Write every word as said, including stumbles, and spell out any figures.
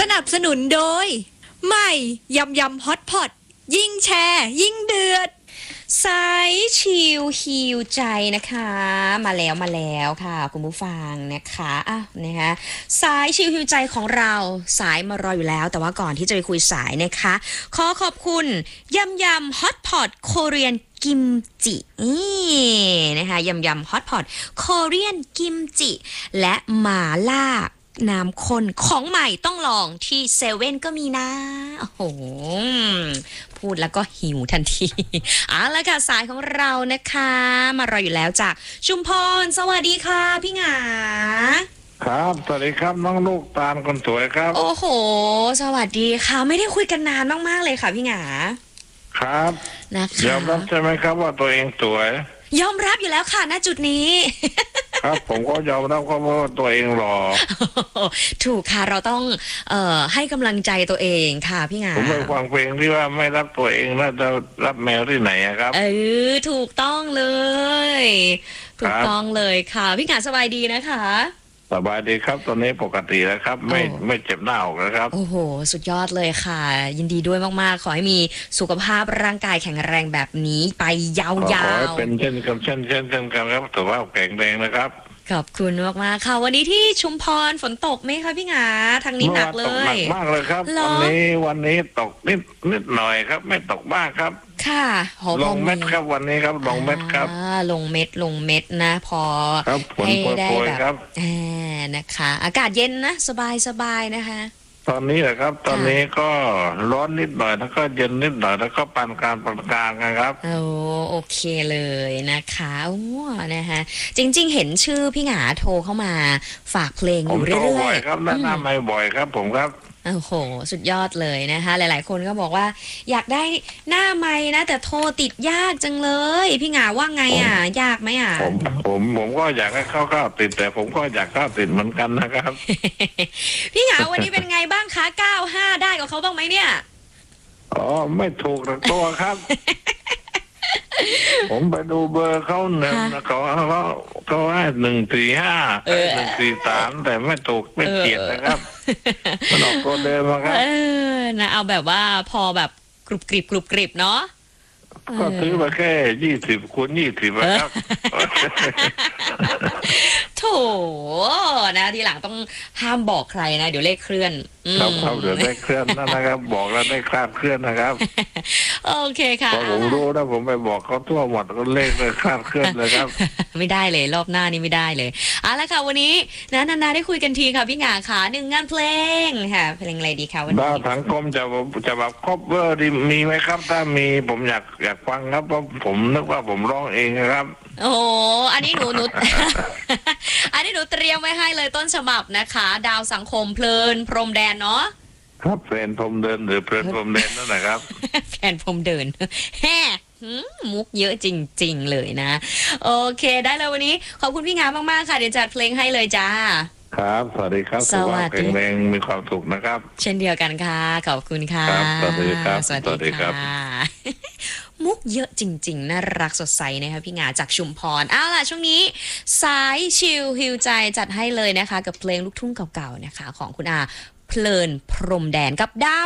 นับสนุนโดยใหม่ยำยำฮอตพอตยิ่งแชร์ยิ่งเดือดสายชิลฮิวใจนะคะมาแล้วมาแล้วค่ะคุณผู้ฟังนะคะอ่ะนะคะสายชิลฮิวใจของเราสายมารออยู่แล้วแต่ว่าก่อนที่จะไปคุยสายนะคะขอขอบคุณยำยำฮอตพอตโคเรียนกิมจินี่นะคะยำยำฮอตพอตโคเรียนกิมจิและหม่าล่าน้ำข้นของใหม่ต้องลองที่เซเว่นก็มีนะโอ้โหพูดแล้วก็หิวทันทีเอาละค่ะสายของเรานะคะมารออยู่แล้วจากชุมพรสวัสดีค่ะพี่หงาครับสวัสดีครับน้องลูกตาลคนสวยครับโอ้โหสวัสดีค่ะไม่ได้คุยกันนานมากๆเลยค่ะพี่หงาครับนะคะยอมรับใช่ไหมครับว่าตัวเองสวยยอมรับอยู่แล้วค่ะณจุดนี้ครับผมก็ยอมรับว่าตัวเองหล่อถูกค่ะเราต้องเอ่อให้กำลังใจตัวเองค่ะพี่หงาผมไปฟังเพลงที่ว่าไม่รับตัวเองแล้วจะรับแมวที่ไหนครับเออถูกต้องเลยถูกต้องเลยค่ะพี่หงาสบายดีนะคะสบายดีครับตอนนี้ปกติแล้วครับไม่ไม่เจ็บหน้าอกแล้วครับโอ้โหสุดยอดเลยค่ะยินดีด้วยมากๆขอให้มีสุขภาพร่างกายแข็งแรงแบบนี้ไปยาวๆขอให้เป็นเช่นกันเช่นเช่นเช่นกันครับสุขภาพแข็งแรงนะครับขอบคุณมากๆค่ะวันนี้ที่ชุมพรฝนตกไหมคะพี่หงาทางนี้หนักเลยตกหนักมากเลยครับวันนี้วันนี้ตกนิดนิดหน่อยครับไม่ตกมากครับค่ะลงเม็ดครับวันนี้ครับลงเม็ดครับลงเม็ดลงเม็ดนะพอให้ได้แบบนะคะอากาศเย็นนะสบายสบายนะคะตอนนี้แหละครับตอนนี้ก็ร้อนนิดหน่อยแล้วก็เย็นนิดหน่อยแล้วก็ปานกลางปานกลางนะครับโอ้โอเคเลยนะคะโอ้นะคะจริงๆเห็นชื่อพี่หงาโทรเข้ามาฝากเพลงอยู่เรื่อยๆครับแนะนำไม่บ่อยครับผมครับโอ้โหสุดยอดเลยนะคะหลายๆคนก็บอกว่าอยากได้หน้าไม้นะแต่โทรติดยากจังเลยพี่หงาว่าไงอ่ะยากไหมอ่ะผมผมผมก็อยากให้เข้าเข้าติดแต่ผมก็อยากเข้าติดเหมือนกันนะครับพี่หงาวันนี้เป็นไงบ้างคะเก้าห้าได้กับเขาบ้างไหมเนี่ยอ๋อไม่ถูกตัวครับผมไปดูเบอร์เขาเนี่ยเขาเขาเขาให้หนึ่งสี่ห้าหนึ่งสี่สามแต่ไม่ถูกไม่เกียดนะครับมันออกตัวเดิมครับเออนะเอาแบบว่าพอแบบกรุบกริบกรุบกริบเนาะก็ซื้อมาแค่ยี่สิบคูณยี่สิบครับโถนะทีหลังต้องห้ามบอกใครนะเดี๋ยวเลขเคลื่อนครับครับเดี๋ยวเลขเคลื่อนนะครับบอกแล้วได้คลาดเคลื่อนนะครับโอเคค่ะพอผมรู้นะผมไปบอกเขาทั่วหมดก็เลขเลยคลาดเคลื่อนเลยครับไม่ได้เลยรอบหน้านี้ไม่ได้เลยเอาละค่ะวันนี้นะนานาได้คุยกันทีค่ะพี่หงาขาหนึ่งงานเพลงค่ะเพลงอะไรดีคะวันนี้ดาวสังคมจะจะแบบครอบเวอร์ดีมีไหมครับถ้ามีผมอยากอยากฟังครับเพราะผมนึกว่าผมร้องเองครับโอ้อันนี้หนูหนูอันนี้หนูเตรียมไว้ให้เลยต้นฉบับนะคะดาวสังคมเพลินพรมแดนเนาะครับเพลินพรมเดินหรือเพลินพรมแดนนั่นแหละครับเพลินพรมเดินแฮ่มุกเยอะจริงๆเลยนะโอเคได้เลยวันนี้ขอบคุณพี่งามมากๆค่ะเดี๋ยวจัดเพลงให้เลยจ้าครับสวัสดีครับสวัสดีแข็งแรงมีความสุขนะครับเช่นเดียวกันค่ะขอบคุณค่ะสวัสดีครับสวัสดีครับมุกเยอะจริงๆน่ารักสดใสนะคะพี่งาจากชุมพรเอาล่ะช่วงนี้สายชิลฮิวใจจัดให้เลยนะคะกับเพลงลูกทุ่งเก่าๆนะคะของคุณอาเพลินพรมแดนกับดาว